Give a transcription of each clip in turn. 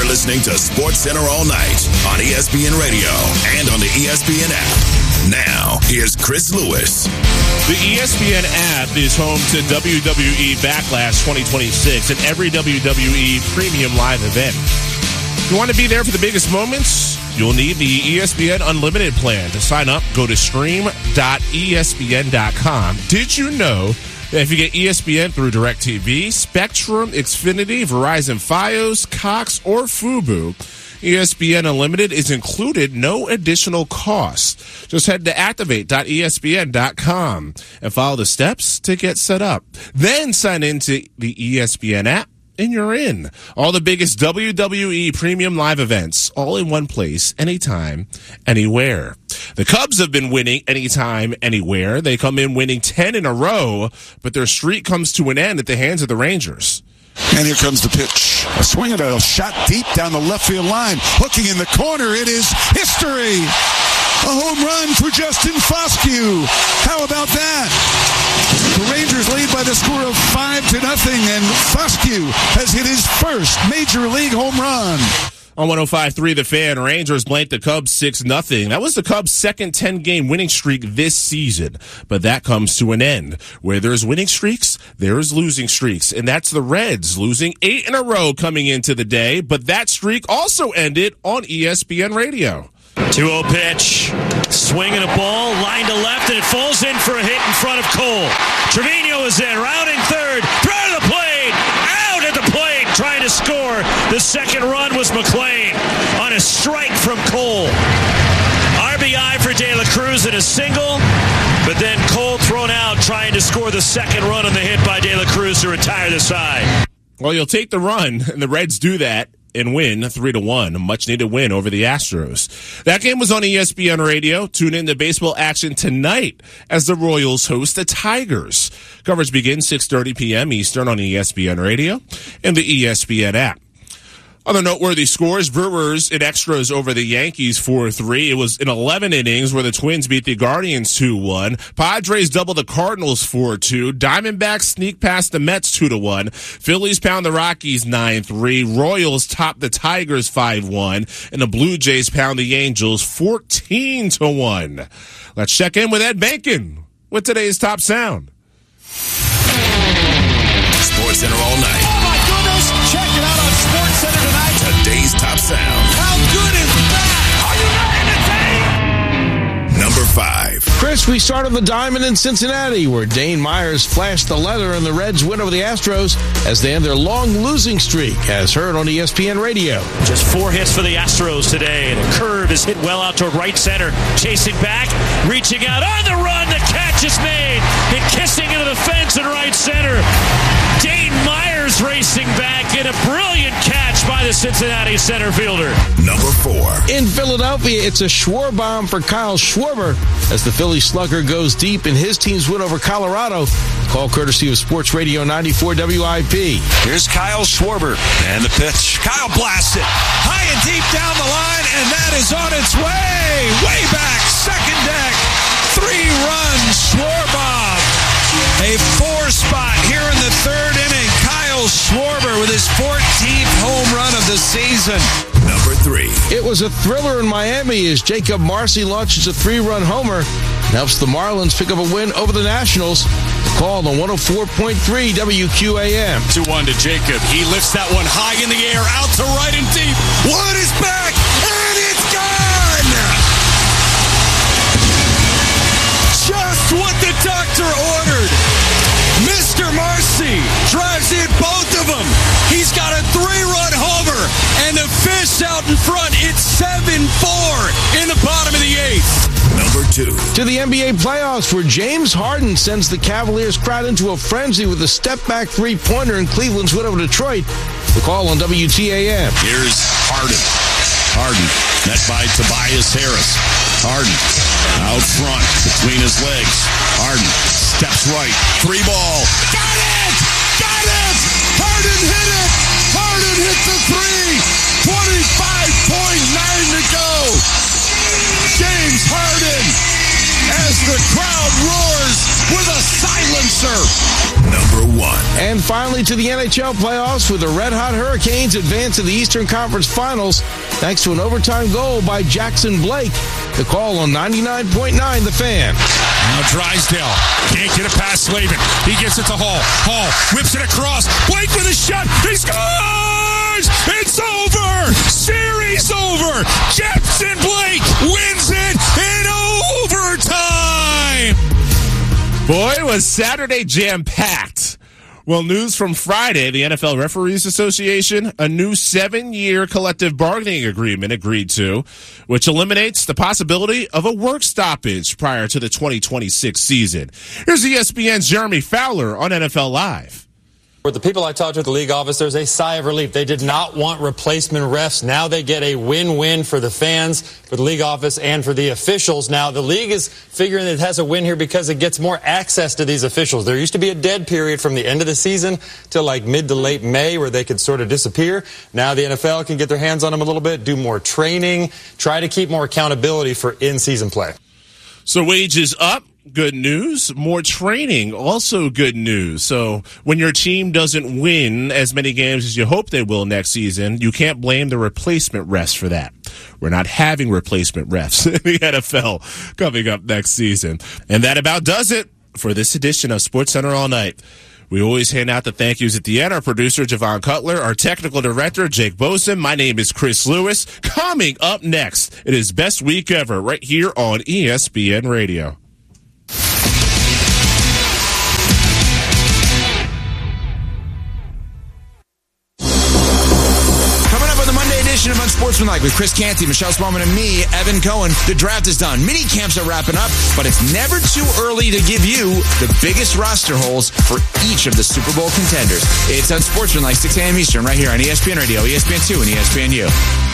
listening to SportsCenter all night on ESPN Radio and on the ESPN app. Now, here's Chris Lewis. The ESPN app is home to WWE Backlash 2026 and every WWE premium live event. If you want to be there for the biggest moments, you'll need the ESPN Unlimited plan. To sign up, go to stream.espn.com. Did you know that if you get ESPN through DirecTV, Spectrum, Xfinity, Verizon Fios, Cox, or Fubo, ESPN Unlimited is included, no additional cost. Just head to activate.espn.com and follow the steps to get set up. Then sign into the ESPN app, and you're in. All the biggest WWE premium live events, all in one place, anytime, anywhere. The Cubs have been winning anytime, anywhere. They come in winning 10 in a row, but their streak comes to an end at the hands of the Rangers. And here comes the pitch. A swing and a shot deep down the left field line. Hooking in the corner. It is history. A home run for Justin Foscue. How about that? The Rangers lead by the score of 5-0, and Foscue has hit his first Major League home run. On 105.3 The Fan, Rangers blanked the Cubs 6-0. That was the Cubs' second 10-game winning streak this season. But that comes to an end. Where there's winning streaks, there's losing streaks. And that's the Reds losing 8 in a row coming into the day. But that streak also ended on ESPN Radio. 2-0 pitch. Swinging a ball, line to left, and it falls in for a hit in front of Cole. Trevino is in, rounding third, throw to the plate, out at the plate, trying to score. The second run was McLean on a strike from Cole. RBI for De La Cruz and a single, but then Cole thrown out trying to score the second run on the hit by De La Cruz to retire the side. Well, you'll take the run, and the Reds do that and win 3-1, a much-needed win over the Astros. That game was on ESPN Radio. Tune in to baseball action tonight as the Royals host the Tigers. Coverage begins 6:30 p.m. Eastern on ESPN Radio and the ESPN app. Other noteworthy scores, Brewers in extras over the Yankees 4-3. It was in 11 innings where the Twins beat the Guardians 2-1. Padres double the Cardinals 4-2. Diamondbacks sneak past the Mets 2-1. Phillies pound the Rockies 9-3. Royals top the Tigers 5-1. And the Blue Jays pound the Angels 14-1. Let's check in with Ed Bankin with today's top sound. SportsCenter all night. Oh my goodness! Check it out on SportsCenter tonight. Today's top sound. How good is that? Are you ready to take? Number 5. Chris, we start on the diamond in Cincinnati, where Dane Myers flashed the leather and the Reds win over the Astros as they end their long losing streak, as heard on ESPN Radio. Just 4 hits for the Astros today, and a curve is hit well out toward right center. Chasing back, reaching out on the run. The catch is made, and kissing into the fence in right center. Dane Myers racing back in a brilliant catch by the Cincinnati center fielder. Number 4. In Philadelphia, it's a Schwarbomb for Kyle Schwarber as the Philly slugger goes deep in his team's win over Colorado. Call courtesy of Sports Radio 94 WIP. Here's Kyle Schwarber and the pitch. Kyle blasts it high and deep down the line, and that is on its way. Way back, second deck. 3-run Schwarbomb. A 4-spot here in the third inning. Kyle Schwarber with his 14th home run of the season. Number 3. It was a thriller in Miami as Jacob Marcy launches a 3-run homer and helps the Marlins pick up a win over the Nationals. The call on 104.3 WQAM. 2-1 to Jacob. He lifts that one high in the air, out to right and deep. One is back, and it's gone! Just what the doctor ordered. Mr. Marcy drives in both of them. He's got a 3-run homer, and the fish out in front. It's 7-4 in the bottom of the 8th. Number 2. To the NBA playoffs, where James Harden sends the Cavaliers crowd into a frenzy with a step-back three-pointer in Cleveland's win over Detroit. The call on WTAM. Here's Harden. Harden, met by Tobias Harris. Harden, out front, between his legs. Harden, steps right, 3-ball. Got it! Got it! Harden hit it! Harden hit the 3! 25.9 to go! James Harden, as the crowd roars with a silencer. Number 1. And And finally to the NHL playoffs, with the red-hot Hurricanes advance to the Eastern Conference Finals thanks to an overtime goal by Jackson Blake. The call on 99.9 The Fan. Now Drysdale can't get it past Slavin. He gets it to Hall. Hall whips it across. Blake with a shot. He scores! It's over! Series over! Jackson Blake wins it in overtime! Boy, was Saturday jam-packed. Well, news from Friday, the NFL Referees Association, a new 7-year collective bargaining agreement agreed to, which eliminates the possibility of a work stoppage prior to the 2026 season. Here's ESPN's Jeremy Fowler on NFL Live. For the people I talked to at the league office, there's a sigh of relief. They did not want replacement refs. Now they get a win-win for the fans, for the league office, and for the officials. Now the league is figuring it has a win here because it gets more access to these officials. There used to be a dead period from the end of the season till like mid to late May where they could sort of disappear. Now the NFL can get their hands on them a little bit, do more training, try to keep more accountability for in-season play. So wages up. Good news. More training, also good news. So when your team doesn't win as many games as you hope they will next season, you can't blame the replacement refs for that. We're not having replacement refs in the NFL coming up next season. And that about does it for this edition of SportsCenter All Night. We always hand out the thank yous at the end. Our producer, Javon Cutler, our technical director, Jake Boson. My name is Chris Lewis. Coming up next, it is Best Week Ever right here on ESPN Radio. Of Unsportsmanlike with Chris Canty, Michelle Spellman, and me, Evan Cohen. The draft is done. Mini camps are wrapping up, but it's never too early to give you the biggest roster holes for each of the Super Bowl contenders. It's Unsportsmanlike, 6 a.m. Eastern, right here on ESPN Radio, ESPN2, and ESPNU.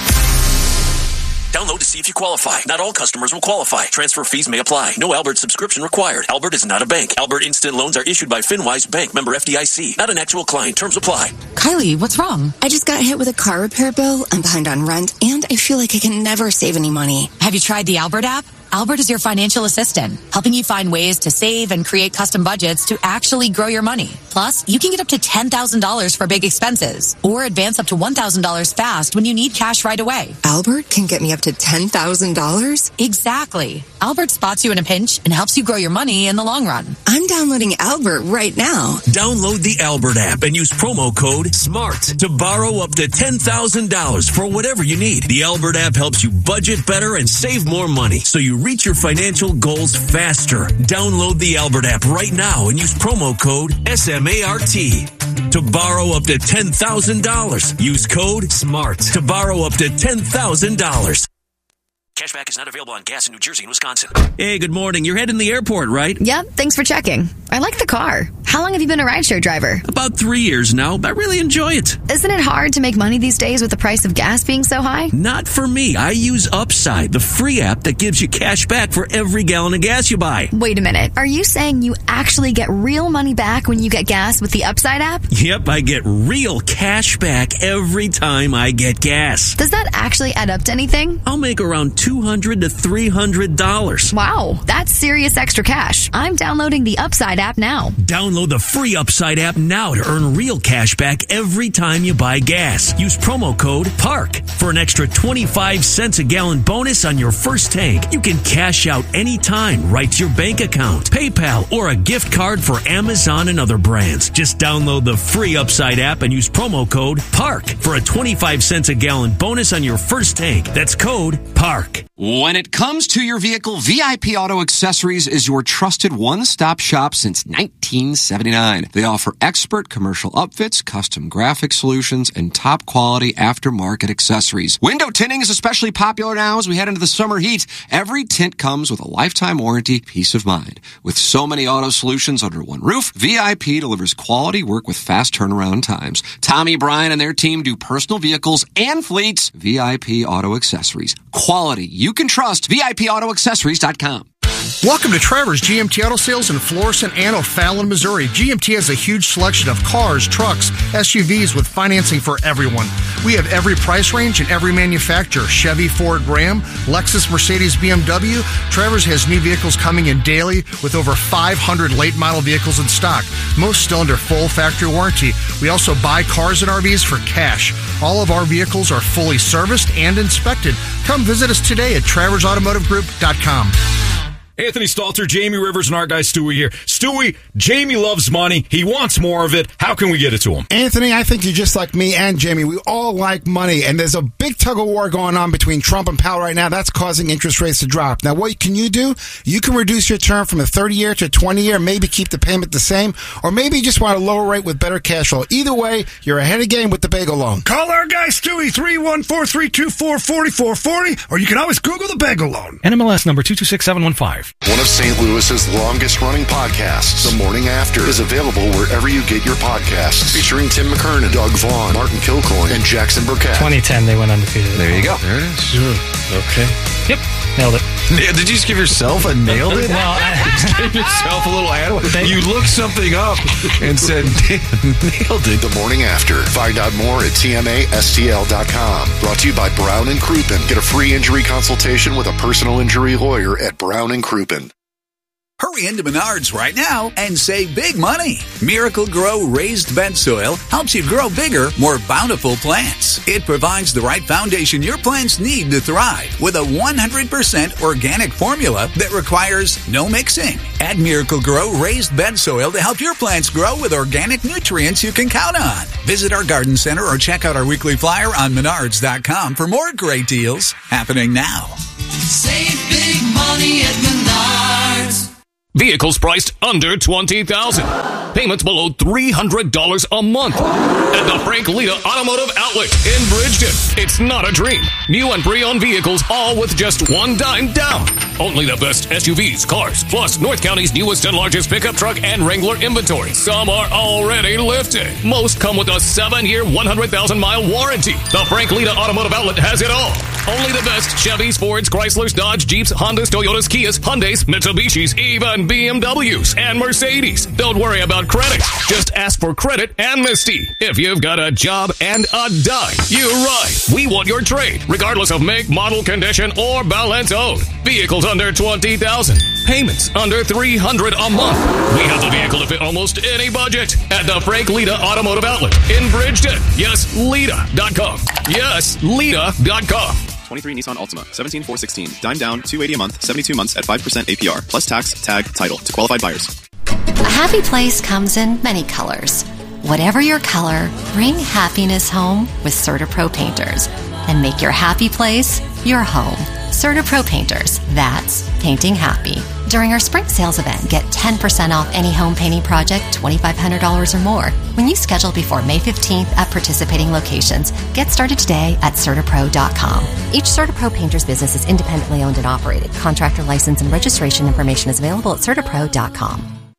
Download to see if you qualify. Not all customers will qualify. Transfer fees may apply. No Albert subscription required. Albert is not a bank. Albert Instant Loans are issued by FinWise Bank, member FDIC. Not an actual client. Terms apply. Kylie, what's wrong? I just got hit with a car repair bill. I'm behind on rent, and I feel like I can never save any money. Have you tried the Albert app? Albert is your financial assistant, helping you find ways to save and create custom budgets to actually grow your money. Plus, you can get up to $10,000 for big expenses or advance up to $1,000 fast when you need cash right away. Albert can get me up to $10,000? Exactly. Albert spots you in a pinch and helps you grow your money in the long run. I'm downloading Albert right now. Download the Albert app and use promo code SMART to borrow up to $10,000 for whatever you need. The Albert app helps you budget better and save more money so you reach your financial goals faster. Download the Albert app right now and use promo code SMART to borrow up to $10,000. Use code SMART to borrow up to $10,000. Cashback is not available on gas in New Jersey and Wisconsin. Hey, good morning. You're heading to the airport, right? Yep, thanks for checking. I like the car. How long have you been a rideshare driver? About 3 years now. I really enjoy it. Isn't it hard to make money these days with the price of gas being so high? Not for me. I use Upside, the free app that gives you cash back for every gallon of gas you buy. Wait a minute. Are you saying you actually get real money back when you get gas with the Upside app? Yep, I get real cash back every time I get gas. Does that actually add up to anything? I'll make around $200 to $300. Wow, that's serious extra cash. I'm downloading the Upside app now. Download the free Upside app now to earn real cash back every time you buy gas. Use promo code PARK for an extra 25 cents a gallon bonus on your first tank. You can cash out anytime right to your bank account, PayPal, or a gift card for Amazon and other brands. Just download the free Upside app and use promo code PARK for a 25 cents a gallon bonus on your first tank. That's code PARK. When it comes to your vehicle, VIP Auto Accessories is your trusted one-stop shop since 1979. They offer expert commercial upfits, custom graphic solutions, and top-quality aftermarket accessories. Window tinting is especially popular now as we head into the summer heat. Every tint comes with a lifetime warranty, peace of mind. With so many auto solutions under one roof, VIP delivers quality work with fast turnaround times. Tommy Bryan and their team do personal vehicles and fleets. VIP Auto Accessories. Quality you can trust. VIPAutoAccessories.com. Welcome to Trevor's GMT Auto Sales in Florissant and O'Fallon, Missouri. GMT has a huge selection of cars, trucks, SUVs with financing for everyone. We have every price range and every manufacturer. Chevy, Ford, Ram, Lexus, Mercedes, BMW. Trevor's has new vehicles coming in daily with over 500 late model vehicles in stock. Most still under full factory warranty. We also buy cars and RVs for cash. All of our vehicles are fully serviced and inspected. Come visit us today at TraversAutomotiveGroup.com. Anthony Stalter, Jamie Rivers, and our guy Stewie here. Stewie, Jamie loves money. He wants more of it. How can we get it to him? Anthony, I think you're just like me and Jamie. We all like money, and there's a big tug-of-war going on between Trump and Powell right now. That's causing interest rates to drop. Now, what can you do? You can reduce your term from a 30-year to a 20-year, maybe keep the payment the same, or maybe you just want a lower rate with better cash flow. Either way, you're ahead of game with the Bagel Loan. Call our guy Stewie, 314-324-4440, or you can always Google the Bagel Loan. NMLS number 226715. One of St. Louis's longest-running podcasts, The Morning After, is available wherever you get your podcasts. Featuring Tim McKernan, Doug Vaughn, Martin Kilcoyne, and Jackson Burkett. 2010, they went undefeated. There you go. There it is. Okay. Yep. Nailed it. Did you just give yourself a nailed it? Well, just give yourself a little ad. You looked something up and said, nailed it. The Morning After. Find out more at TMASTL.com. Brought to you by Brown and Crouppen. Get a free injury consultation with a personal injury lawyer at Brown and Crouppen. Hurry into Menards right now and save big money. Miracle Grow Raised Bed Soil helps you grow bigger, more bountiful plants. It provides the right foundation your plants need to thrive with a 100% organic formula that requires no mixing. Add Miracle Grow Raised Bed Soil to help your plants grow with organic nutrients you can count on. Visit our garden center or check out our weekly flyer on Menards.com for more great deals happening now. Save big money at Menards. Vehicles priced under $20,000. Payments below $300 a month. At the Frank Lita Automotive Outlet in Bridgeton. It's not a dream. New and pre-owned vehicles, all with just $1 down. Only the best SUVs, cars, plus North County's newest and largest pickup truck and Wrangler inventory. Some are already lifted. Most come with a 7-year, 100,000-mile warranty. The Frank Lita Automotive Outlet has it all. Only the best Chevys, Fords, Chryslers, Dodge, Jeeps, Hondas, Toyotas, Kias, Hyundais, Mitsubishis, even BMWs and Mercedes. Don't worry about credit. Just ask for credit amnesty. If you've got a job and a dime, you ride. We want your trade, regardless of make, model, condition, or balance owed. Vehicles under $20,000. Payments under $300 a month. We have the vehicle to fit almost any budget at the Frank Lita Automotive Outlet in Bridgeton. Yes, Lita.com. Yes, Lita.com. 23 Nissan Altima, 17,416. Dime down, $280 a month, 72 months at 5% APR, plus tax, tag, title to qualified buyers. A happy place comes in many colors. Whatever your color, bring happiness home with CertaPro Painters and make your happy place your home. CertaPro Painters, that's painting happy. During our spring sales event, get 10% off any home painting project, $2,500 or more. When you schedule before May 15th at participating locations, get started today at CertaPro.com. Each CertaPro Painters business is independently owned and operated. Contractor license and registration information is available at CertaPro.com.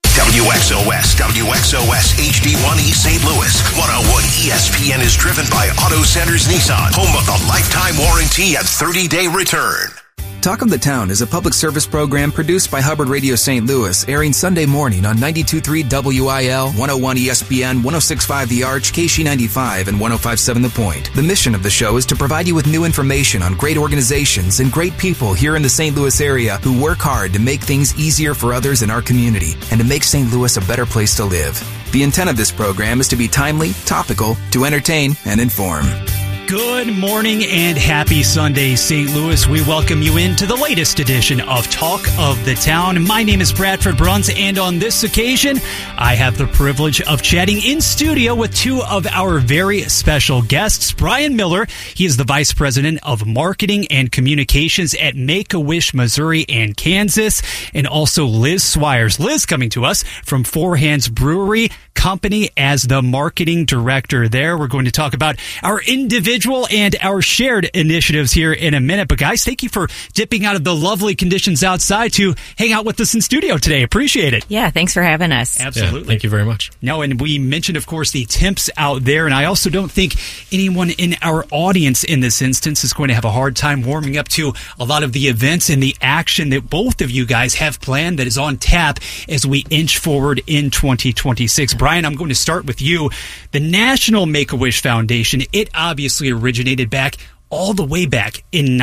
WXOS HD1 East St. Louis. 101 ESPN is driven by Auto Centers Nissan, home of the lifetime warranty and 30-day return. Talk of the Town is a public service program produced by Hubbard Radio St. Louis, airing Sunday morning on 92.3 WIL, 101 ESPN, 106.5 The Arch, KC95, and 105.7 The Point. The mission of the show is to provide you with new information on great organizations and great people here in the St. Louis area who work hard to make things easier for others in our community and to make St. Louis a better place to live. The intent of this program is to be timely, topical, to entertain, and inform. Good morning and happy Sunday, St. Louis. We welcome you into the latest edition of Talk of the Town. My name is Bradford Bruns, and on this occasion, I have the privilege of chatting in studio with two of our very special guests. Brian Miller, he is the Vice President of Marketing and Communications at Make-A-Wish, Missouri and Kansas, and also Liz Swires. Liz coming to us from Four Hands Brewery Company as the Marketing Director there. We're going to talk about our individual individual and our shared initiatives here in a minute. But guys, thank you for dipping out of the lovely conditions outside to hang out with us in studio today. Appreciate it. Yeah, thanks for having us. Absolutely. Yeah, thank you very much. No, and we mentioned, of course, the temps out there, and I also don't think anyone in our audience in this instance is going to have a hard time warming up to a lot of the events and the action that both of you guys have planned that is on tap as we inch forward in 2026. Brian, I'm going to start with you. The National Make-A-Wish Foundation, it obviously originated back all the way back in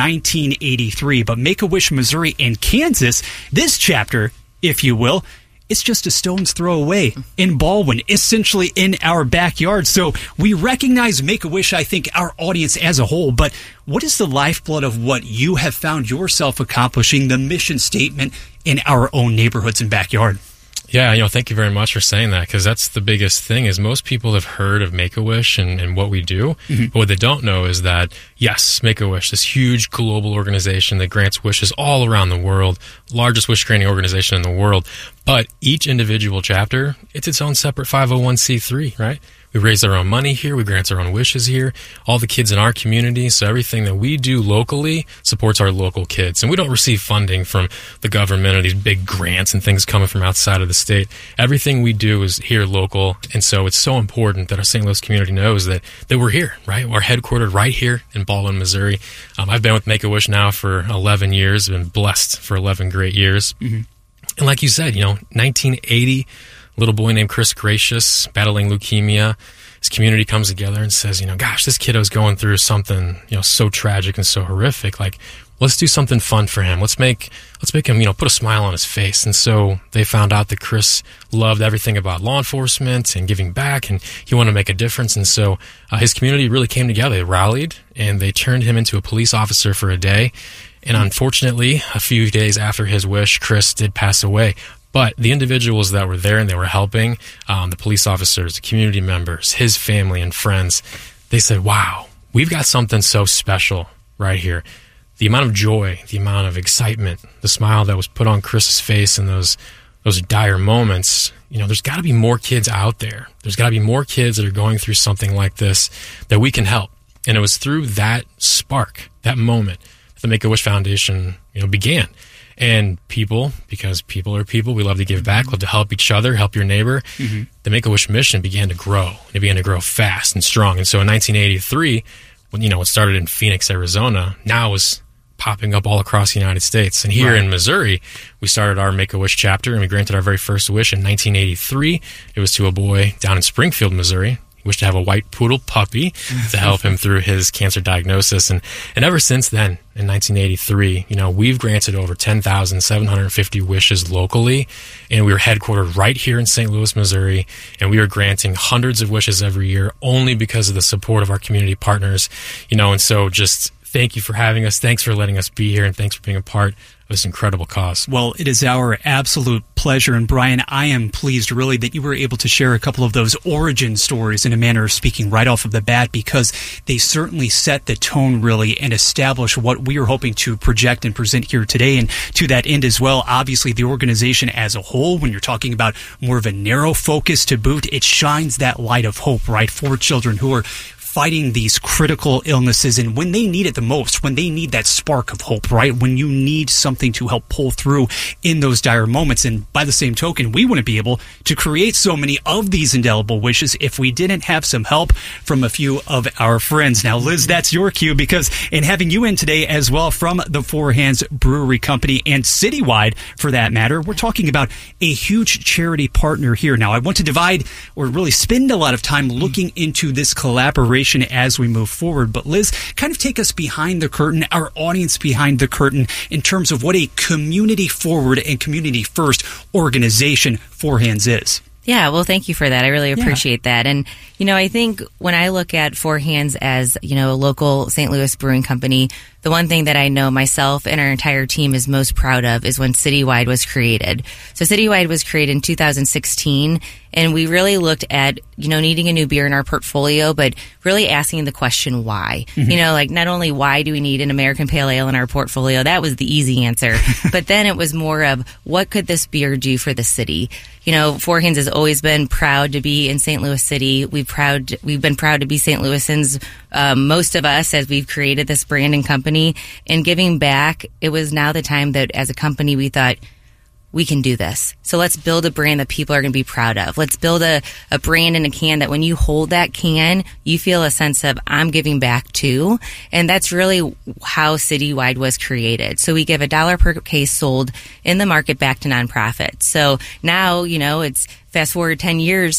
1983, but Make-A-Wish Missouri and Kansas, this chapter, if you will, it's just a stone's throw away in Baldwin, essentially in our backyard. So we recognize Make-A-Wish, I think, our audience as a whole, but what is the lifeblood of what you have found yourself accomplishing, the mission statement in our own neighborhoods and backyard? Yeah, thank you very much for saying that, because that's the biggest thing is most people have heard of Make-A-Wish and what we do, but what they don't know is that, yes, Make-A-Wish, this huge global organization that grants wishes all around the world, largest wish granting organization in the world, but each individual chapter, it's its own separate 501c3, right? We raise our own money here. We grant our own wishes here. All the kids in our community. So everything that we do locally supports our local kids. And we don't receive funding from the government or these big grants and things coming from outside of the state. Everything we do is here local. And so it's so important that our St. Louis community knows that we're here, right? We're headquartered right here in Baldwin, Missouri. I've been with Make-A-Wish now for 11 years. I've been blessed for 11 great years. And like you said, 1980, little boy named Chris Gracious, battling leukemia. His community comes together and says, gosh, this kiddo's going through something, so tragic and so horrific. Like, let's do something fun for him. Let's make him, put a smile on his face. And so they found out that Chris loved everything about law enforcement and giving back, and he wanted to make a difference. And so his community really came together. They rallied, and they turned him into a police officer for a day. And unfortunately, a few days after his wish, Chris did pass away. But the individuals that were there and they were helping, the police officers, the community members, his family and friends, they said, wow, we've got something so special right here. The amount of joy, the amount of excitement, the smile that was put on Chris's face in those dire moments, there's got to be more kids out there. There's got to be more kids that are going through something like this that we can help. And it was through that spark, that moment, that the Make-A-Wish Foundation, began. And people, because people are people, we love to give back, love to help each other, help your neighbor. The Make-A-Wish mission began to grow. It began to grow fast and strong. And so in 1983, when, it started in Phoenix, Arizona, now it was popping up all across the United States. And here in Missouri, we started our Make-A-Wish chapter, and we granted our very first wish in 1983. It was to a boy down in Springfield, Missouri. Wished to have a white poodle puppy to help him through his cancer diagnosis. And ever since then, in 1983, we've granted over 10,750 wishes locally, and we were headquartered right here in St. Louis, Missouri, and we are granting hundreds of wishes every year only because of the support of our community partners, and so just thank you for having us. Thanks for letting us be here, and thanks for being a part of this incredible cause. Well, it is our absolute pleasure. And Brian, I am pleased really that you were able to share a couple of those origin stories in a manner of speaking right off of the bat, because they certainly set the tone really and establish what we are hoping to project and present here today. And to that end as well, obviously the organization as a whole, when you're talking about more of a narrow focus to boot, it shines that light of hope, right, for children who are fighting these critical illnesses, and when they need it the most, when they need that spark of hope, right? When you need something to help pull through in those dire moments. And by the same token, we wouldn't be able to create so many of these indelible wishes if we didn't have some help from a few of our friends. Now, Liz, that's your cue, because in having you in today as well from the Four Hands Brewery Company and citywide for that matter, we're talking about a huge charity partner here. Now, I want to divide or really spend a lot of time looking into this collaboration as we move forward. But Liz, kind of take us behind the curtain, our audience behind the curtain, in terms of what a community forward and community first organization Four Hands is. Yeah, well, thank you for that. I really appreciate that. And, I think when I look at Four Hands as, a local St. Louis brewing company, the one thing that I know myself and our entire team is most proud of is when Citywide was created. So Citywide was created in 2016, And we really looked at, needing a new beer in our portfolio, but really asking the question why. Like not only why do we need an American Pale Ale in our portfolio? That was the easy answer. But then it was more of what could this beer do for the city? Four Hands has always been proud to be in St. Louis City. We've been proud to be St. Louisans, most of us, as we've created this brand and company. And giving back, it was now the time that as a company we thought, we can do this. So let's build a brand that people are going to be proud of. Let's build a brand in a can that when you hold that can, you feel a sense of, I'm giving back too. And that's really how Citywide was created. So we give $1 per case sold in the market back to nonprofits. So now, it's fast forward 10 years,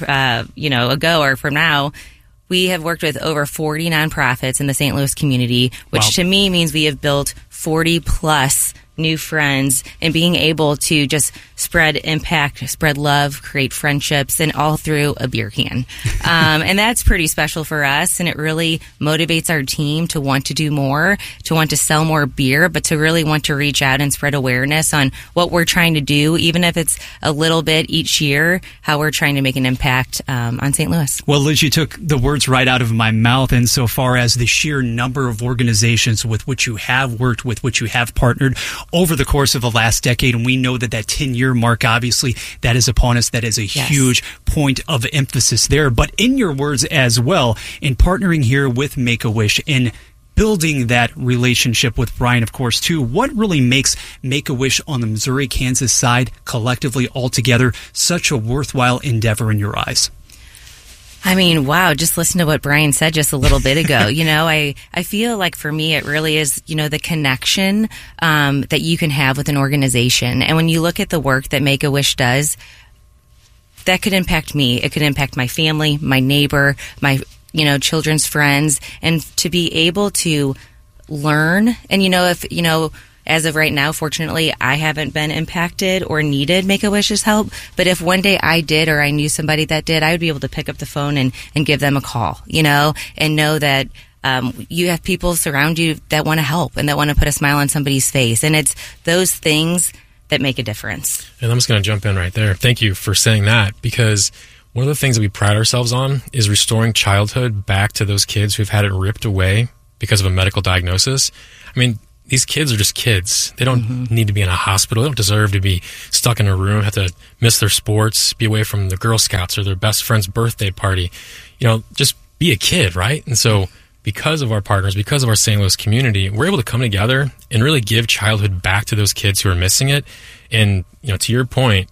ago or from now, we have worked with over 40 nonprofits in the St. Louis community, which to me means we have built 40 plus new friends and being able to just spread impact, spread love, create friendships, and all through a beer can. And that's pretty special for us. And it really motivates our team to want to do more, to want to sell more beer, but to really want to reach out and spread awareness on what we're trying to do, even if it's a little bit each year, how we're trying to make an impact on St. Louis. Well, Liz, you took the words right out of my mouth insofar as the sheer number of organizations with which you have worked, with which you have partnered over the course of the last decade. And we know that 10-year mark, obviously, that is upon us. That is a huge point of emphasis there. But in your words as well, in partnering here with Make-A-Wish, in building that relationship with Brian, of course, too, what really makes Make-A-Wish on the Missouri-Kansas side collectively altogether such a worthwhile endeavor in your eyes? I mean, wow, just listen to what Brian said just a little bit ago. I feel like for me, it really is, the connection that you can have with an organization. And when you look at the work that Make-A-Wish does, that could impact me. It could impact my family, my neighbor, my, children's friends. And to be able to learn and, as of right now, fortunately, I haven't been impacted or needed Make-A-Wish's help. But if one day I did or I knew somebody that did, I would be able to pick up the phone and give them a call, and know that you have people surround you that want to help and that want to put a smile on somebody's face. And it's those things that make a difference. And I'm just going to jump in right there. Thank you for saying that, because one of the things that we pride ourselves on is restoring childhood back to those kids who've had it ripped away because of a medical diagnosis. I mean, these kids are just kids. They don't need to be in a hospital. They don't deserve to be stuck in a room, have to miss their sports, be away from the Girl Scouts or their best friend's birthday party. Just be a kid, right? And so because of our partners, because of our St. Louis community, we're able to come together and really give childhood back to those kids who are missing it. And, to your point,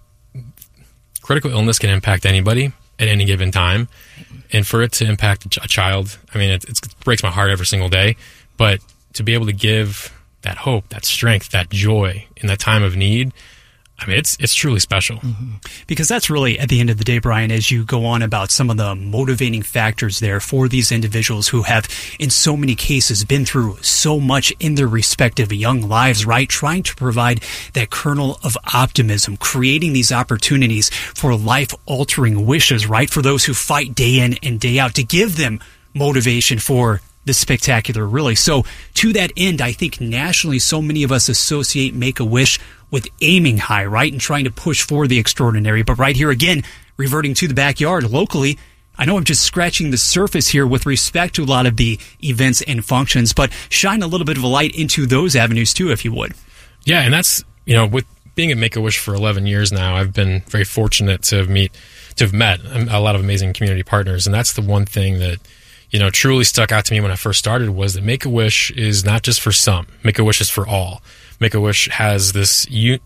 critical illness can impact anybody at any given time. And for it to impact a child, I mean, it breaks my heart every single day. But to be able to give that hope, that strength, that joy in that time of need, I mean, it's truly special. Because that's really, at the end of the day, Brian, as you go on about some of the motivating factors there for these individuals who have, in so many cases, been through so much in their respective young lives, right? Trying to provide that kernel of optimism, creating these opportunities for life-altering wishes, right? For those who fight day in and day out, to give them motivation for the spectacular, really. So to that end, I think nationally, so many of us associate Make-A-Wish with aiming high, right? And trying to push for the extraordinary. But right here again, reverting to the backyard locally, I know I'm just scratching the surface here with respect to a lot of the events and functions, but shine a little bit of a light into those avenues too, if you would. Yeah, and that's, with being at Make-A-Wish for 11 years now, I've been very fortunate to have met a lot of amazing community partners. And that's the one thing that truly stuck out to me when I first started, was that Make-A-Wish is not just for some. Make-A-Wish is for all. Make-A-Wish has this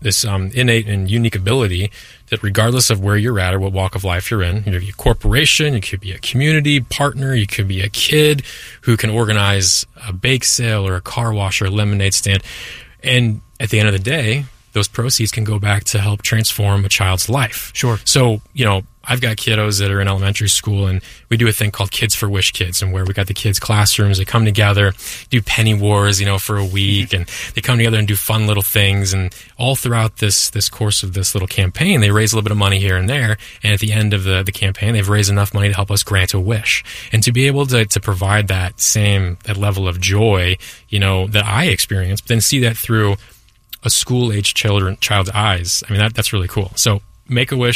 innate and unique ability that regardless of where you're at or what walk of life you're in, you could be a corporation, you could be a community partner, you could be a kid who can organize a bake sale or a car wash or a lemonade stand. And at the end of the day, those proceeds can go back to help transform a child's life. Sure. So, I've got kiddos that are in elementary school, and we do a thing called Kids for Wish Kids, and where we got the kids' classrooms. They come together, do penny wars, for a week, and they come together and do fun little things. And all throughout this course of this little campaign, they raise a little bit of money here and there. And at the end of the campaign, they've raised enough money to help us grant a wish. And to be able to provide that level of joy, that I experience, but then see that through a school-age child's eyes, I mean, that's really cool. So Make-A-Wish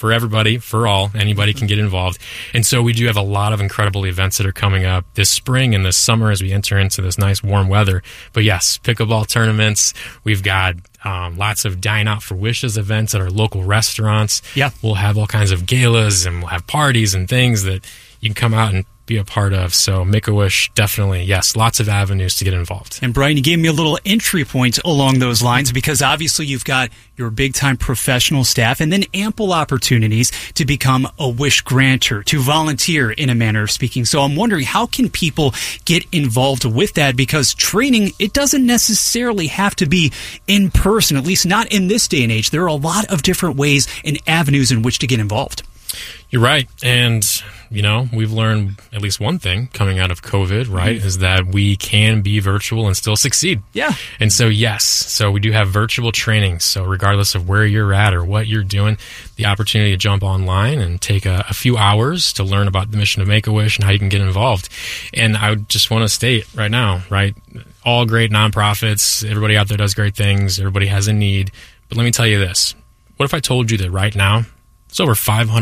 for everybody, for all. Anybody can get involved. And so we do have a lot of incredible events that are coming up this spring and this summer as we enter into this nice warm weather. But yes, pickleball tournaments. We've got lots of Dine Out for Wishes events at our local restaurants. Yeah. We'll have all kinds of galas and we'll have parties and things that you can come out and be a part of. So Make-A-Wish, definitely, yes, lots of avenues to get involved. And Brian, you gave me a little entry point along those lines because obviously you've got your big-time professional staff and then ample opportunities to become a wish granter, to volunteer in a manner of speaking. So I'm wondering, how can people get involved with that? Because training, it doesn't necessarily have to be in person, at least not in this day and age. There are a lot of different ways and avenues in which to get involved. You're right. And, you know, we've learned at least one thing coming out of COVID, right, is that we can be virtual and still succeed. Yeah. And so, yes, so we do have virtual trainings. So regardless of where you're at or what you're doing, the opportunity to jump online and take a few hours to learn about the mission of Make-A-Wish and how you can get involved. And I just want to state right now, right, all great nonprofits, everybody out there does great things, everybody has a need. But let me tell you this. What if I told you that right now, there's over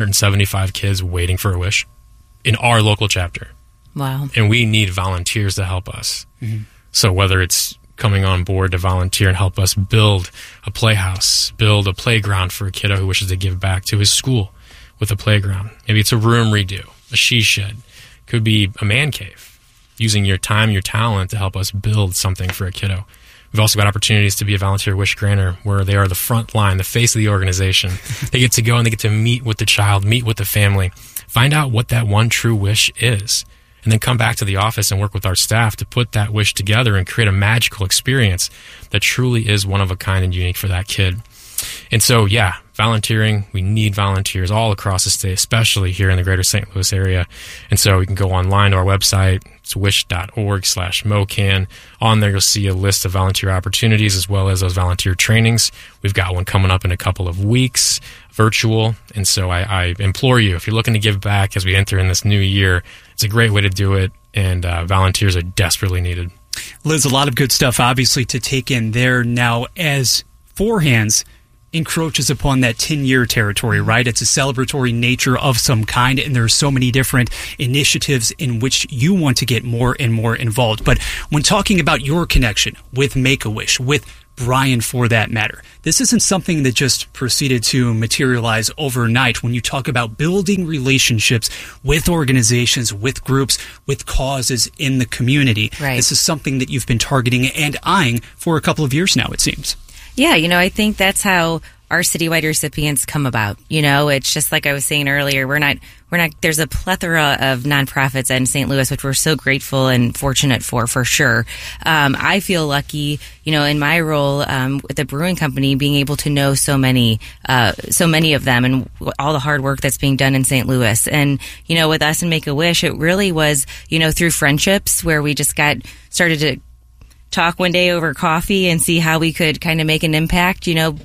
575 kids waiting for a wish in our local chapter. Wow. And we need volunteers to help us. Mm-hmm. So whether it's coming on board to volunteer and help us build a playhouse, build a playground for a kiddo who wishes to give back to his school with a playground. Maybe it's a room redo, a she shed. Could be a man cave, using your time, your talent to help us build something for a kiddo. We've also got opportunities to be a volunteer wish granter where they are the front line, the face of the organization. They get to go and they get to meet with the child, meet with the family, find out what that one true wish is, and then come back to the office and work with our staff to put that wish together and create a magical experience that truly is one of a kind and unique for that kid. And so, yeah, volunteering, we need volunteers all across the state, especially here in the greater St. Louis area. And so you can go online to our website. It's wish.org/MOCAN. On there, you'll see a list of volunteer opportunities as well as those volunteer trainings. We've got one coming up in a couple of weeks, virtual. And so I implore you, if you're looking to give back as we enter in this new year, it's a great way to do it. And volunteers are desperately needed. Liz, a lot of good stuff, obviously, to take in there. Now, as Four Hands encroaches upon that 10-year territory, right? It's a celebratory nature of some kind, and there are so many different initiatives in which you want to get more and more involved. But when talking about your connection with Make-A-Wish, with Brian for that matter, this isn't something that just proceeded to materialize overnight. When you talk about building relationships with organizations, with groups, with causes in the community, right. This is something that you've been targeting and eyeing for a couple of years now, it seems. Yeah, I think that's how our citywide recipients come about. It's just like I was saying earlier, we're not, there's a plethora of nonprofits in St. Louis, which we're so grateful and fortunate for sure. I feel lucky, in my role, with the brewing company, being able to know so many of them and all the hard work that's being done in St. Louis. And, with us and Make-A-Wish, it really was, through friendships where we just started to talk one day over coffee and see how we could kind of make an impact,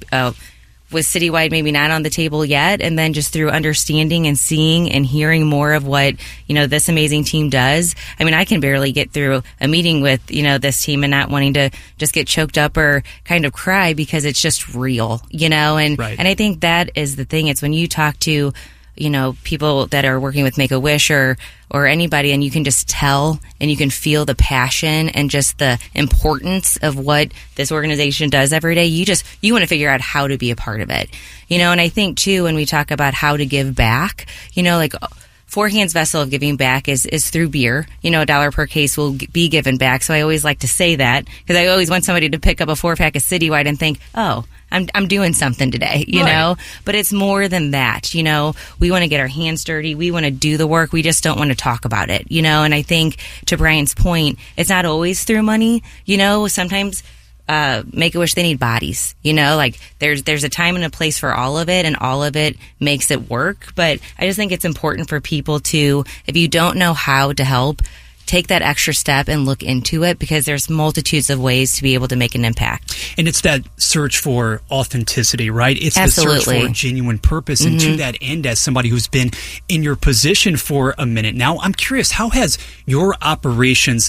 with citywide maybe not on the table yet, and then just through understanding and seeing and hearing more of what, this amazing team does. I mean, I can barely get through a meeting with, this team and not wanting to just get choked up or kind of cry because it's just real, and, right. And I think that is the thing. It's when you talk to, people that are working with Make-A-Wish or anybody, and you can just tell and you can feel the passion and just the importance of what this organization does every day. You want to figure out how to be a part of it, and I think too, when we talk about how to give back, like Four Hands' vessel of giving back is through beer. $1 per case will be given back. So I always like to say that because I always want somebody to pick up a 4-pack of Citywide and think, oh, I'm doing something today, you know, but it's more than that. We want to get our hands dirty. We want to do the work. We just don't want to talk about it, and I think to Brian's point, it's not always through money. Sometimes, Make-A-Wish, they need bodies, like there's a time and a place for all of it, and all of it makes it work. But I just think it's important for people to, if you don't know how to help, take that extra step and look into it, because there's multitudes of ways to be able to make an impact. And it's that search for authenticity, right? It's Absolutely. The search for genuine purpose. Mm-hmm. And to that end, as somebody who's been in your position for a minute now, I'm curious, how has your operations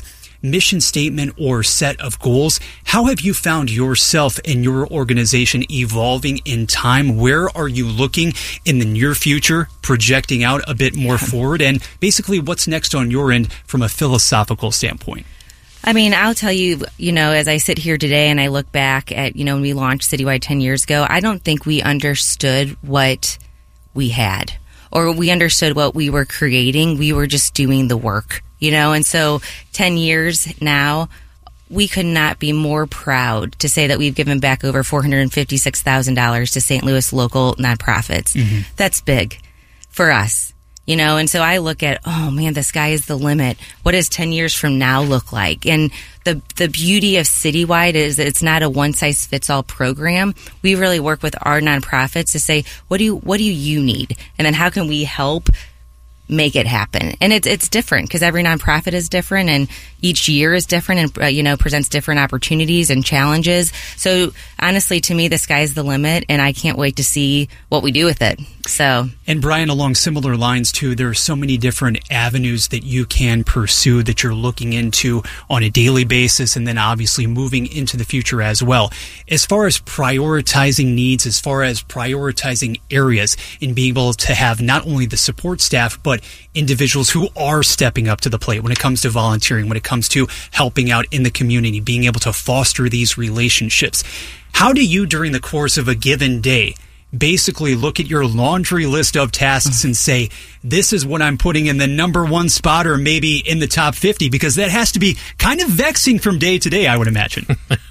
mission statement or set of goals. How have you found yourself and your organization evolving in time? Where are you looking in the near future, projecting out a bit more forward? And basically, what's next on your end from a philosophical standpoint? I mean, I'll tell you, as I sit here today and I look back at, when we launched Citywide 10 years ago, I don't think we understood what we had or we understood what we were creating. We were just doing the work, and so 10 years now, we could not be more proud to say that we've given back over $456,000 to St. Louis local nonprofits. Mm-hmm. That's big for us. And so I look at, oh man, the sky is the limit. What does 10 years from now look like? And the beauty of Citywide is that it's not a one size fits all program. We really work with our nonprofits to say, what do you need? And then how can we help make it happen? And it's different because every nonprofit is different and each year is different and, presents different opportunities and challenges. So honestly, to me, the sky's the limit and I can't wait to see what we do with it. So, and Brian, along similar lines too, there are so many different avenues that you can pursue that you're looking into on a daily basis and then obviously moving into the future as well. As far as prioritizing needs, as far as prioritizing areas and being able to have not only the support staff, but individuals who are stepping up to the plate when it comes to volunteering, when it comes to helping out in the community, being able to foster these relationships. How do you, during the course of a given day, basically look at your laundry list of tasks and say, this is what I'm putting in the number one spot or maybe in the top 50? Because that has to be kind of vexing from day to day, I would imagine.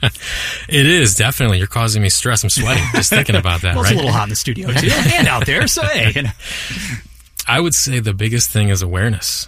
It is, definitely. You're causing me stress. I'm sweating just thinking about that. Well, right? It's a little hot in the studio, too, and out there, so hey. I would say the biggest thing is awareness.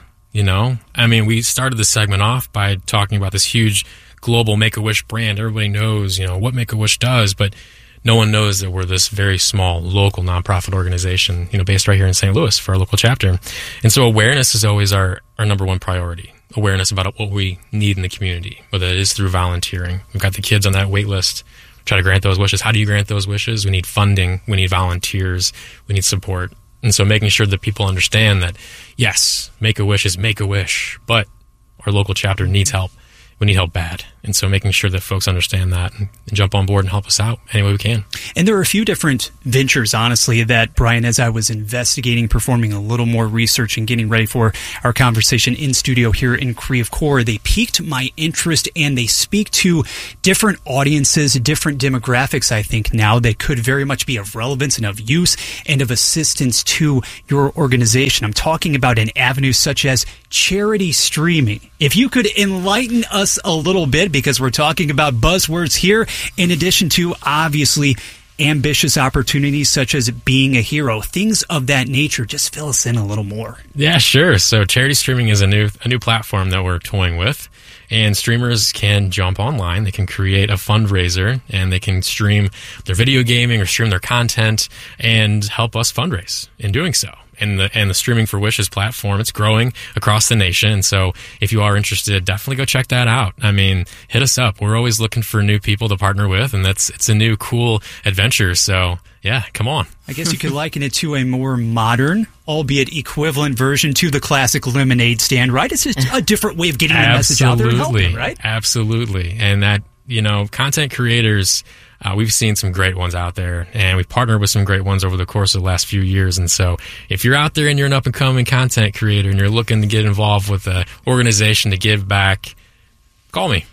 I mean, we started the segment off by talking about this huge global Make-A-Wish brand. Everybody knows, what Make-A-Wish does, but no one knows that we're this very small local nonprofit organization, based right here in St. Louis for our local chapter. And so awareness is always our number one priority. Awareness about what we need in the community, whether it is through volunteering. We've got the kids on that wait list. Try to grant those wishes. How do you grant those wishes? We need funding. We need volunteers. We need support. And so making sure that people understand that, yes, Make-A-Wish is Make-A-Wish, but our local chapter needs help. We need help bad. And so making sure that folks understand that and jump on board and help us out any way we can. And there are a few different ventures, honestly, that, Brian, as I was investigating, performing a little more research and getting ready for our conversation in studio here in Creve Coeur, they piqued my interest and they speak to different audiences, different demographics, I think, now that could very much be of relevance and of use and of assistance to your organization. I'm talking about an avenue such as charity streaming. If you could enlighten us a little bit, because we're talking about buzzwords here, in addition to obviously ambitious opportunities such as being a hero, things of that nature. Just fill us in a little more. Yeah, sure. So charity streaming is a new platform that we're toying with. And streamers can jump online. They can create a fundraiser and they can stream their video gaming or stream their content and help us fundraise in doing so. And the Streaming for Wishes platform, it's growing across the nation. And so if you are interested, definitely go check that out. I mean, hit us up. We're always looking for new people to partner with, and it's a new cool adventure. So yeah, come on. I guess you could liken it to a more modern, albeit equivalent version to the classic lemonade stand, right? It's just a different way of getting the message out there and helping, right? Absolutely. And that, content creators, we've seen some great ones out there, and we've partnered with some great ones over the course of the last few years. And so if you're out there and you're an up-and-coming content creator and you're looking to get involved with an organization to give back, call me.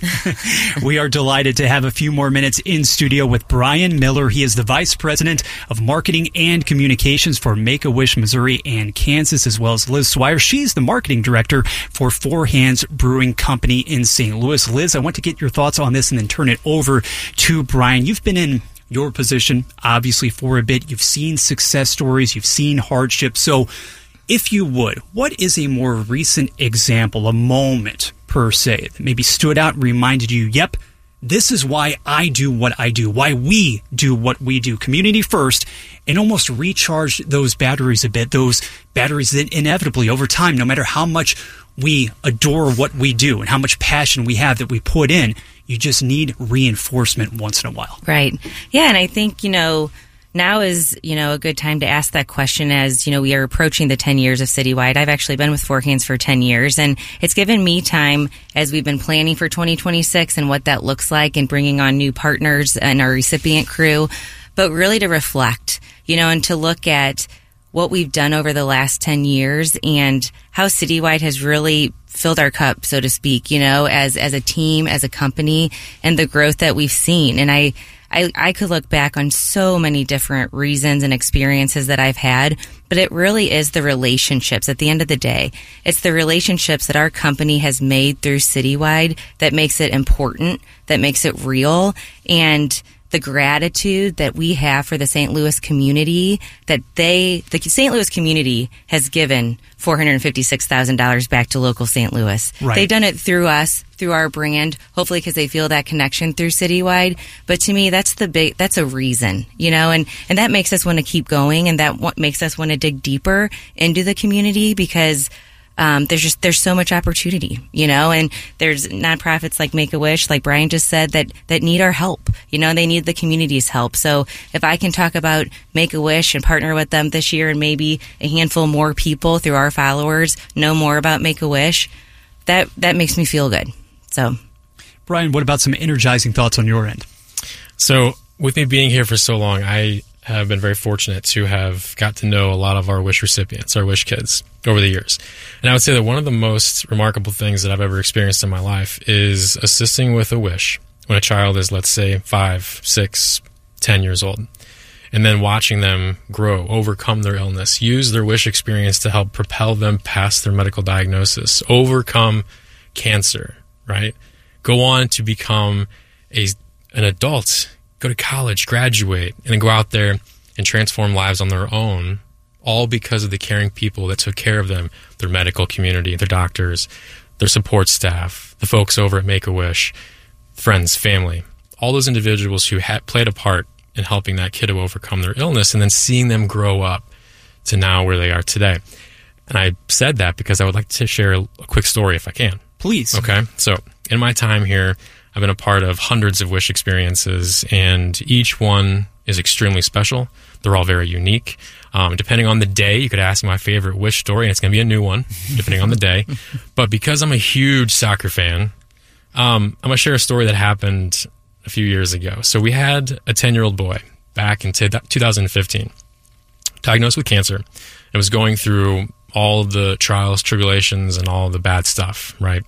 We are delighted to have a few more minutes in studio with Brian Miller. He is the Vice President of Marketing and Communications for Make-A-Wish Missouri and Kansas, as well as Liz Swire. She's the Marketing Director for Four Hands Brewing Company in St. Louis. Liz, I want to get your thoughts on this and then turn it over to Brian. You've been in your position, obviously, for a bit. You've seen success stories. You've seen hardships. So if you would, what is a more recent example, a moment per se, that maybe stood out and reminded you, yep, this is why I do what I do, why we do what we do, community first, and almost recharge those batteries a bit, those batteries that inevitably over time, no matter how much we adore what we do and how much passion we have that we put in, you just need reinforcement once in a while. Right. Yeah, and I think, now is, a good time to ask that question as, we are approaching the 10 years of Citywide. I've actually been with Four Hands for 10 years, and it's given me time as we've been planning for 2026 and what that looks like and bringing on new partners and our recipient crew, but really to reflect, and to look at what we've done over the last 10 years and how Citywide has really filled our cup, so to speak, as a team, as a company, and the growth that we've seen. And I could look back on so many different reasons and experiences that I've had, but it really is the relationships at the end of the day. It's the relationships that our company has made through Citywide that makes it important, that makes it real, and the gratitude that we have for the St. Louis community, that the St. Louis community has given $456,000 back to local St. Louis. Right. They've done it through us, through our brand, hopefully because they feel that connection through Citywide. But to me, that's a reason, and that makes us want to keep going, and that makes us want to dig deeper into the community because there's so much opportunity, and there's nonprofits like Make-A-Wish, like Brian just said, that need our help, they need the community's help. So if I can talk about Make-A-Wish and partner with them this year and maybe a handful more people through our followers know more about Make-A-Wish, that makes me feel good. So, Brian, what about some energizing thoughts on your end? So with me being here for so long, I have been very fortunate to have got to know a lot of our Wish recipients, our Wish kids, over the years. And I would say that one of the most remarkable things that I've ever experienced in my life is assisting with a wish when a child is, let's say, 5, 6, 10 years old, and then watching them grow, overcome their illness, use their wish experience to help propel them past their medical diagnosis, overcome cancer, right? Go on to become an adult, go to college, graduate, and then go out there and transform lives on their own, all because of the caring people that took care of them, their medical community, their doctors, their support staff, the folks over at Make-A-Wish, friends, family, all those individuals who had played a part in helping that kiddo overcome their illness and then seeing them grow up to now where they are today. And I said that because I would like to share a quick story if I can. Please. Okay. So in my time here, I've been a part of hundreds of Wish experiences, and each one is extremely special. They're all very unique. Depending on the day, you could ask my favorite Wish story, and it's going to be a new one, depending on the day. But because I'm a huge soccer fan, I'm going to share a story that happened a few years ago. So we had a 10-year-old boy back in 2015, diagnosed with cancer, and was going through all of the trials, tribulations, and all the bad stuff, right?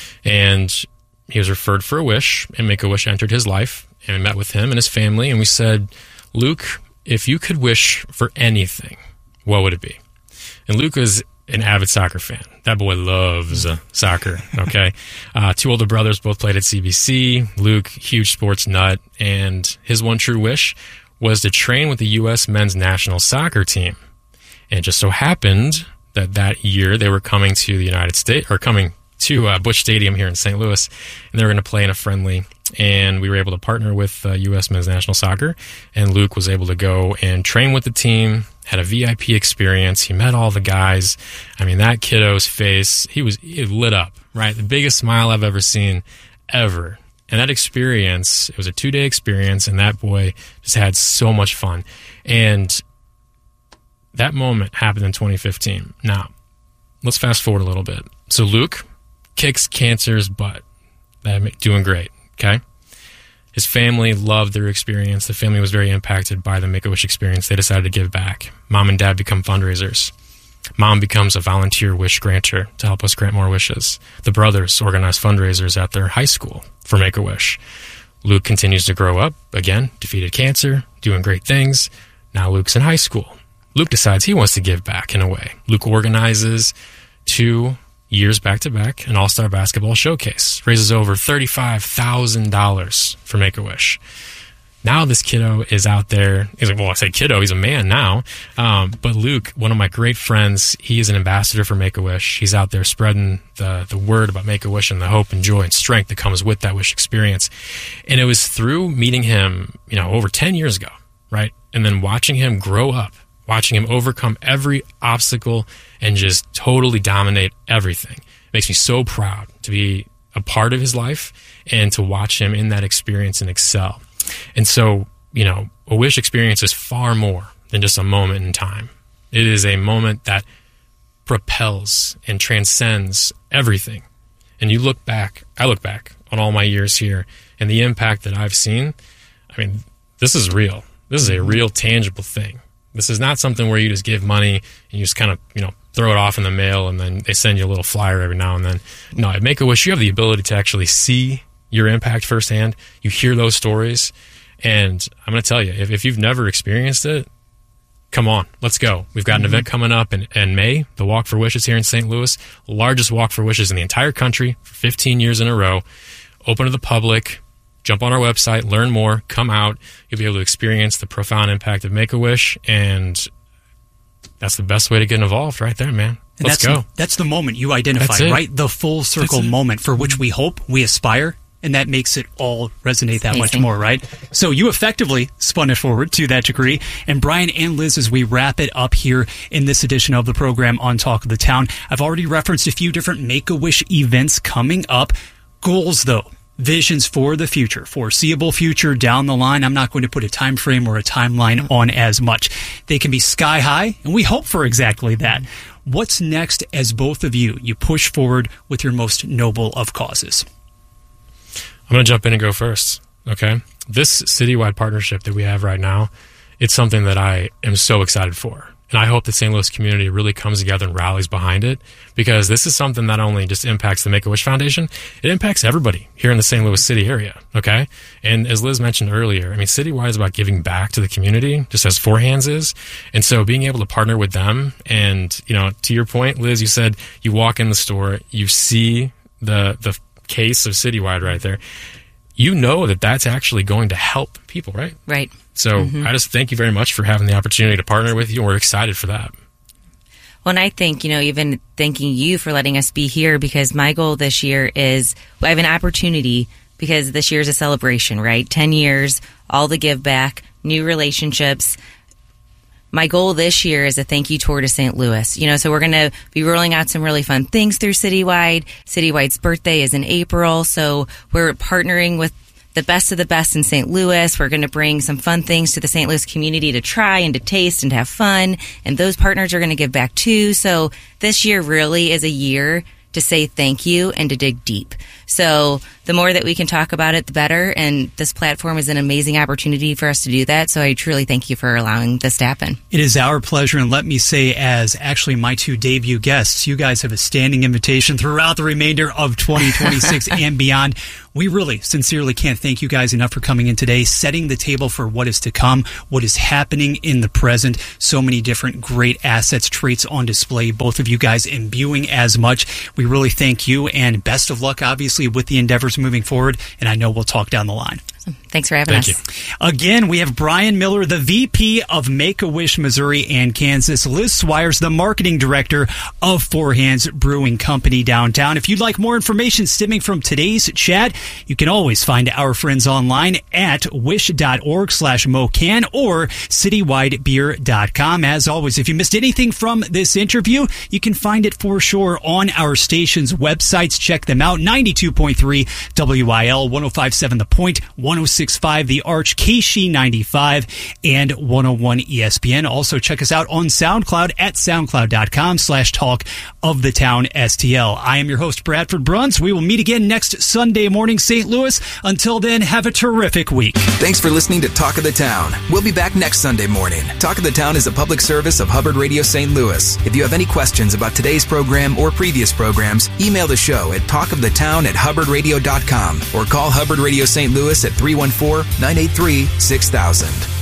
And he was referred for a wish, and Make-A-Wish entered his life, and we met with him and his family, and we said, Luke, if you could wish for anything, what would it be? And Luke was an avid soccer fan. That boy loves soccer, okay? 2 older brothers both played at CBC. Luke, huge sports nut, and his one true wish was to train with the U.S. men's national soccer team. And it just so happened that year they were coming to the United States, or coming to Busch Stadium here in St. Louis, and they were going to play in a friendly, and we were able to partner with U.S. Men's National Soccer, and Luke was able to go and train with the team, had a VIP experience. He met all the guys. I mean, that kiddo's face, he lit up, right? The biggest smile I've ever seen, ever. And that experience, it was a 2-day experience, and that boy just had so much fun. And that moment happened in 2015. Now, let's fast forward a little bit. So Luke kicks cancer's butt. Doing great, okay? His family loved their experience. The family was very impacted by the Make-A-Wish experience. They decided to give back. Mom and Dad become fundraisers. Mom becomes a volunteer wish granter to help us grant more wishes. The brothers organize fundraisers at their high school for Make-A-Wish. Luke continues to grow up. Again, defeated cancer, doing great things. Now Luke's in high school. Luke decides he wants to give back in a way. Luke organizes 2 years back-to-back an all-star basketball showcase. Raises over $35,000 for Make-A-Wish. Now this kiddo is out there. He's like, well, I say kiddo, he's a man now. But Luke, one of my great friends, he is an ambassador for Make-A-Wish. He's out there spreading the word about Make-A-Wish and the hope and joy and strength that comes with that wish experience. And it was through meeting him, over 10 years ago, right? And then watching him grow up, watching him overcome every obstacle and just totally dominate everything. It makes me so proud to be a part of his life and to watch him in that experience and excel. And so, A Wish experience is far more than just a moment in time. It is a moment that propels and transcends everything. And I look back on all my years here and the impact that I've seen. I mean, this is real. This is a real tangible thing. This is not something where you just give money and you just kind of, throw it off in the mail and then they send you a little flyer every now and then. No, at Make-A-Wish, you have the ability to actually see your impact firsthand. You hear those stories. And I'm going to tell you, if you've never experienced it, come on, let's go. We've got an event coming up in May, the Walk for Wishes here in St. Louis, largest Walk for Wishes in the entire country for 15 years in a row, open to the public. Jump on our website, learn more, come out. You'll be able to experience the profound impact of Make-A-Wish, and that's the best way to get involved right there, man. And Let's go. That's the moment you identify, right? The full circle moment for which we hope, we aspire, and that makes it all resonate that much more, right? So you effectively spun it forward to that degree. And Brian and Liz, as we wrap it up here in this edition of the program on Talk of the Town, I've already referenced a few different Make-A-Wish events coming up. Goals, though. Visions for the future, foreseeable future down the line. I'm not going to put a time frame or a timeline on as much. They can be sky high, and we hope for exactly that. What's next as both of you push forward with your most noble of causes? I'm going to jump in and go first, okay? This citywide partnership that we have right now, it's something that I am so excited for. And I hope the St. Louis community really comes together and rallies behind it, because this is something that not only just impacts the Make-A-Wish Foundation, it impacts everybody here in the St. Louis City area, okay? And as Liz mentioned earlier, I mean, Citywide is about giving back to the community, just as Four Hands is. And so being able to partner with them and, to your point, Liz, you said you walk in the store, you see the case of Citywide right there. You know that that's actually going to help people, right? Right. So I just thank you very much for having the opportunity to partner with you, and we're excited for that. Well, and I think, even thanking you for letting us be here, because my goal this year is I have an opportunity, because this year is a celebration, right? 10 years, all the give back, new relationships. My goal this year is a thank you tour to St. Louis. So we're going to be rolling out some really fun things through Citywide. Citywide's birthday is in April, so we're partnering with the best of the best in St. Louis. We're going to bring some fun things to the St. Louis community to try and to taste and to have fun. And those partners are going to give back too. So this year really is a year to say thank you and to dig deep. So the more that we can talk about it, the better. And this platform is an amazing opportunity for us to do that. So I truly thank you for allowing this to happen. It is our pleasure. And let me say, as actually my two debut guests, you guys have a standing invitation throughout the remainder of 2026 and beyond. We really sincerely can't thank you guys enough for coming in today, setting the table for what is to come, what is happening in the present. So many different great assets, traits on display, both of you guys imbuing as much. We really thank you, and best of luck, obviously, with the endeavors moving forward. And I know we'll talk down the line. Thanks for having us. You. Again, we have Brian Miller, the VP of Make-A-Wish Missouri and Kansas. Liz Swires, the marketing director of Four Hands Brewing Company downtown. If you'd like more information stemming from today's chat, you can always find our friends online at wish.org/MoCan or citywidebeer.com. As always, if you missed anything from this interview, you can find it for sure on our station's websites. Check them out. 92.3 WIL, 105.7 The Point, 106.5 The Arch, KC95, and 101 ESPN. Also, check us out on SoundCloud at soundcloud.com/Talk of the Town STL. I am your host, Bradford Bruns. We will meet again next Sunday morning, St. Louis. Until then, have a terrific week. Thanks for listening to Talk of the Town. We'll be back next Sunday morning. Talk of the Town is a public service of Hubbard Radio St. Louis. If you have any questions about today's program or previous programs, email the show at talkofthetown@hubbardradio.com or call Hubbard Radio St. Louis at 314-983-6000.